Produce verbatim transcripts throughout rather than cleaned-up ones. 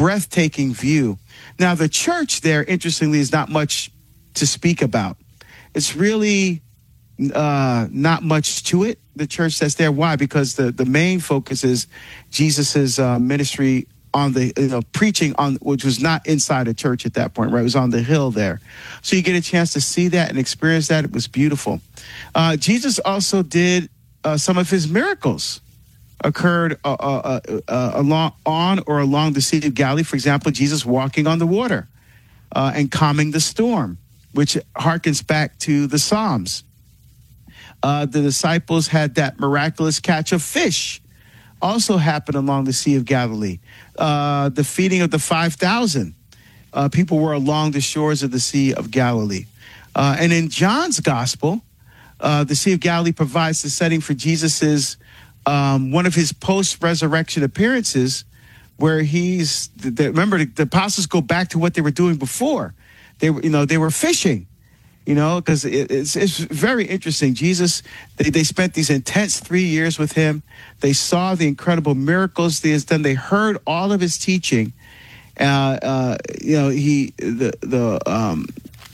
breathtaking view. Now, the church there, interestingly, is not much to speak about. It's really uh, not much to it, the church that's there. Why? Because the, the main focus is Jesus's uh, ministry on the, you know, preaching on, which was not inside a church at that point, right? It was on the hill there. So you get a chance to see that and experience that. It was beautiful. Uh, Jesus also did uh, some of his miracles occurred uh, uh, uh, along on or along the Sea of Galilee. For example, Jesus walking on the water uh, and calming the storm, which harkens back to the Psalms. Uh, the disciples had that miraculous catch of fish, also happened along the Sea of Galilee. Uh, the feeding of the five thousand uh, people were along the shores of the Sea of Galilee. Uh, and in John's gospel, uh, the Sea of Galilee provides the setting for Jesus's um, one of his post-resurrection appearances, where he's the, the, remember the, the apostles go back to what they were doing before. They were, you know, they were fishing. You know, because it, it's it's very interesting. Jesus, they, they spent these intense three years with him. They saw the incredible miracles he has done. They heard all of his teaching. Uh, uh, you know, he the the um,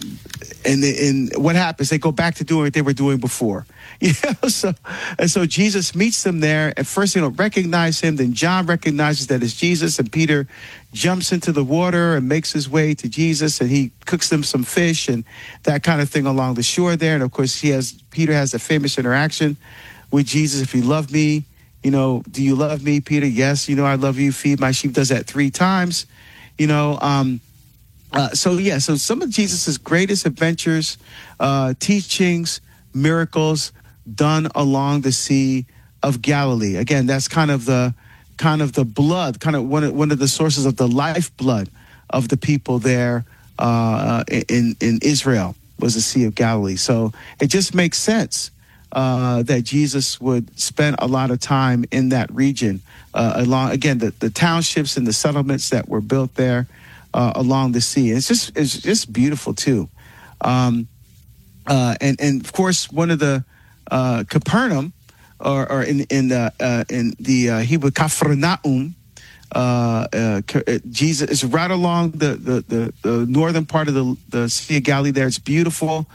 and the, and what happens? They go back to doing what they were doing before. You know, so and so Jesus meets them there. At first, they don't recognize him. Then John recognizes that it's Jesus, and Peter jumps into the water and makes his way to Jesus, and he cooks them some fish and that kind of thing along the shore there. And of course, he has Peter has a famous interaction with Jesus. If you love me, you know, do you love me, Peter? Yes, you know, I love you. Feed my sheep. Does that three times, you know. Um, uh, so yeah, so some of Jesus's greatest adventures, uh, teachings, miracles done along the Sea of Galilee. Again, that's kind of the kind of the blood, kind of one of, one of the sources of the lifeblood of the people there uh, in in Israel was the Sea of Galilee. So it just makes sense uh, that Jesus would spend a lot of time in that region, uh, along again the, the townships and the settlements that were built there uh, along the sea. And it's just it's just beautiful too, um, uh, and and of course one of the uh, Capernaum. Or, or in in the uh, in the uh, Hebrew Capernaum, uh, uh, Jesus is right along the, the, the, the northern part of the the Sea of Galilee. There, it's beautiful.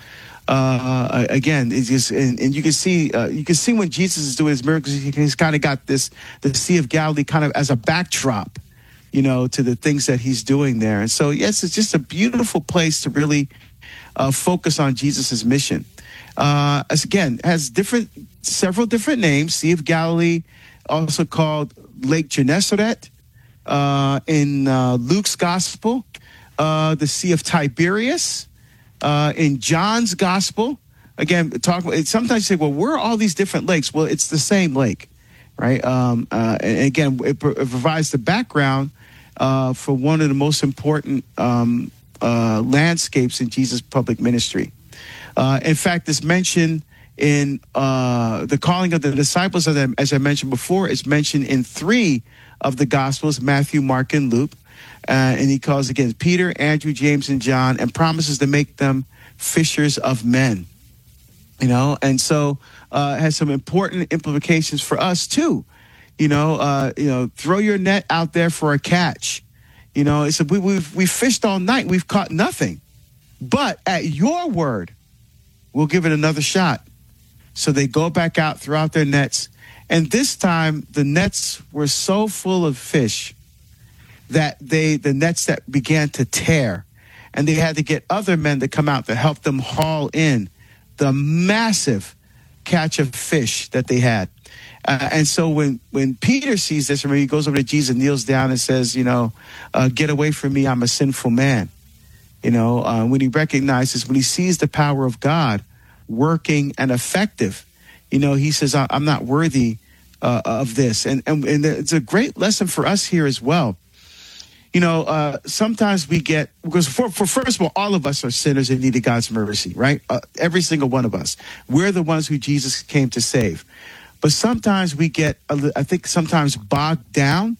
Uh, again, it's just and, and you can see uh, you can see when Jesus is doing his miracles, he's kind of got this the Sea of Galilee kind of as a backdrop, you know, to the things that he's doing there. And so, yes, it's just a beautiful place to really uh, focus on Jesus's mission. Uh, as again, has different, several different names. Sea of Galilee, also called Lake Gennesaret. Uh, in uh, Luke's Gospel, uh, the Sea of Tiberias. Uh, in John's Gospel, again, talk. Sometimes you say, "Well, where are all these different lakes?" Well, it's the same lake, right? Um, uh, and again, it, pro- it provides the background uh, for one of the most important um, uh, landscapes in Jesus' public ministry. Uh, in fact, it's mentioned in uh, the calling of the disciples, of them, as I mentioned before, it's mentioned in three of the Gospels, Matthew, Mark, and Luke. Uh, and he calls again Peter, Andrew, James, and John, and promises to make them fishers of men. You know, and so uh, it has some important implications for us too. You know, uh, you know, throw your net out there for a catch. You know, it's a, we, we've we fished all night, we've caught nothing, but at your word, we'll give it another shot. So they go back out, throw out their nets. And this time, the nets were so full of fish that they, the nets that began to tear. And they had to get other men to come out to help them haul in the massive catch of fish that they had. Uh, and so when, when Peter sees this, remember, he goes over to Jesus, kneels down and says, you know, uh, get away from me, I'm a sinful man. You know, uh, when he recognizes, when he sees the power of God working and effective, you know, he says, I'm not worthy uh, of this. And, and and it's a great lesson for us here as well. You know, uh, sometimes we get, because for, for first of all, all of us are sinners in need of God's mercy, right? Uh, every single one of us. We're the ones who Jesus came to save. But sometimes we get, I think sometimes bogged down.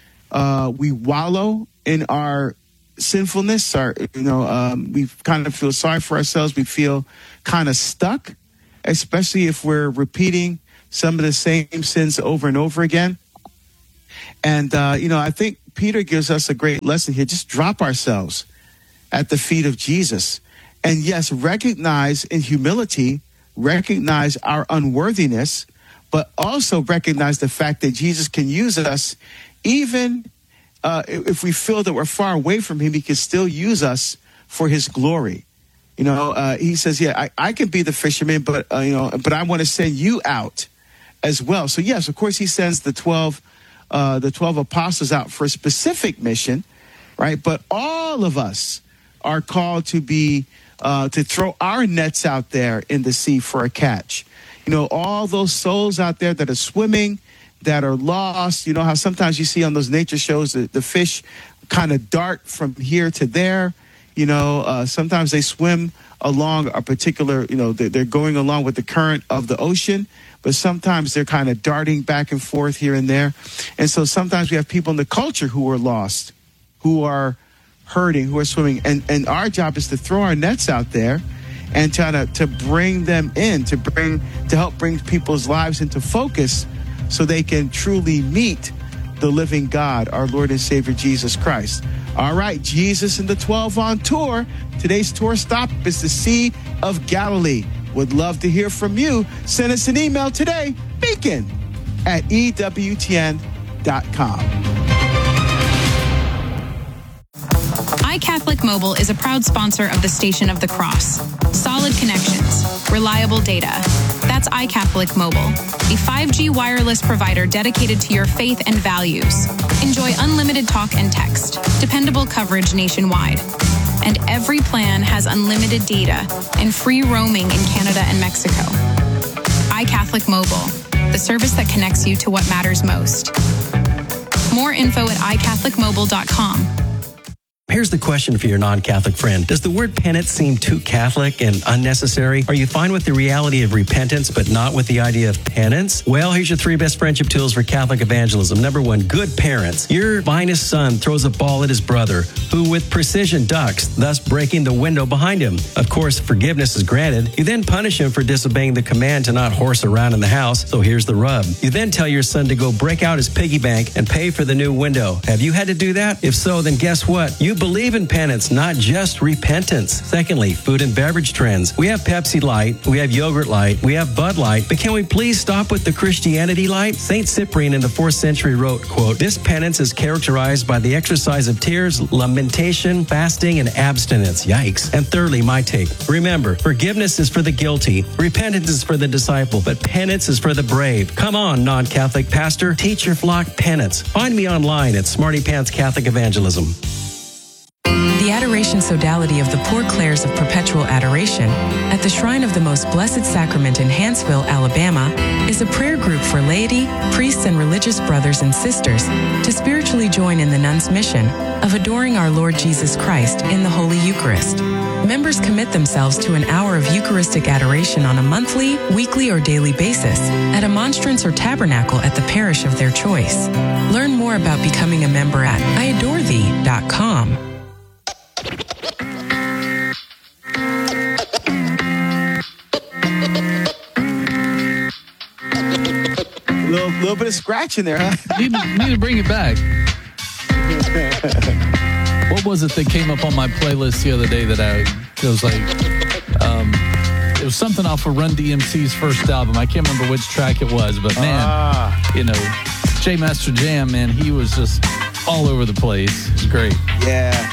Uh, we wallow in our sinfulness, or, you know, um, we kind of feel sorry for ourselves. We feel kind of stuck, especially if we're repeating some of the same sins over and over again. And, uh, you know, I think Peter gives us a great lesson here. Just drop ourselves at the feet of Jesus. And yes, recognize in humility, recognize our unworthiness, but also recognize the fact that Jesus can use us even uh, if we feel that we're far away from him. He can still use us for his glory. You know, uh, he says, yeah, I, I can be the fisherman, but, uh, you know, but I want to send you out as well. So, yes, of course, he sends the twelve, uh, the twelve apostles out for a specific mission, right? But all of us are called to be, uh, to throw our nets out there in the sea for a catch. You know, all those souls out there that are swimming, that are lost. You know how sometimes you see on those nature shows that the fish kind of dart from here to there. You know, uh, sometimes they swim along a particular, you know, they're, they're going along with the current of the ocean, but sometimes they're kind of darting back and forth here and there. And so sometimes we have people in the culture who are lost, who are hurting, who are swimming. And, and our job is to throw our nets out there and try to, to bring them in, to bring, to help bring people's lives into focus so they can truly meet the living God, our Lord and Savior, Jesus Christ. All right, Jesus and the twelve on tour. Today's tour stop is the Sea of Galilee. Would love to hear from you. Send us an email today, beacon at E W T N dot com. iCatholic Mobile is a proud sponsor of the Station of the Cross. Solid connections, reliable data. That's iCatholic Mobile, a five G wireless provider dedicated to your faith and values. Enjoy unlimited talk and text, dependable coverage nationwide. And every plan has unlimited data and free roaming in Canada and Mexico. iCatholic Mobile, the service that connects you to what matters most. More info at i catholic mobile dot com. Here's the question for your non-Catholic friend. Does the word penance seem too Catholic and unnecessary? Are you fine with the reality of repentance, but not with the idea of penance? Well, here's your three best friendship tools for Catholic evangelism. Number one, good parents. Your finest son throws a ball at his brother, who with precision ducks, thus breaking the window behind him. Of course, forgiveness is granted. You then punish him for disobeying the command to not horse around in the house. So here's the rub. You then tell your son to go break out his piggy bank and pay for the new window. Have you had to do that? If so, then guess what? You believe in penance, not just repentance. Secondly, food and beverage trends. We have Pepsi Light, we have Yogurt Light, we have Bud Light, but can we please stop with the Christianity Light? Saint Cyprian in the fourth century wrote, quote, "This penance is characterized by the exercise of tears, lamentation, fasting, and abstinence." Yikes. And thirdly, my take. Remember, forgiveness is for the guilty, repentance is for the disciple, but penance is for the brave. Come on, non-Catholic pastor, teach your flock penance. Find me online at Smarty Pants Catholic Evangelism. The Adoration Sodality of the Poor Clares of Perpetual Adoration at the Shrine of the Most Blessed Sacrament in Hanceville, Alabama, is a prayer group for laity, priests, and religious brothers and sisters to spiritually join in the nuns' mission of adoring our Lord Jesus Christ in the Holy Eucharist. Members commit themselves to an hour of Eucharistic adoration on a monthly, weekly, or daily basis at a monstrance or tabernacle at the parish of their choice. Learn more about becoming a member at i adore thee dot com. A little, little bit of scratch in there, huh? need, to, need to bring it back. What was it that came up on my playlist the other day that I it was like, um, it was something off of Run D M C's first album. I can't remember which track it was, but man, ah. you know, J Master Jam, man, he was just all over the place. It was great. Yeah.